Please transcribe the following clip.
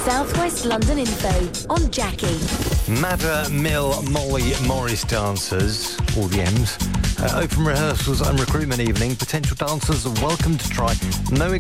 South West London Info on Jackie. Madder Mill Molly Morris dancers, all the M's. Open rehearsals and recruitment evening. Potential dancers are welcome to try. No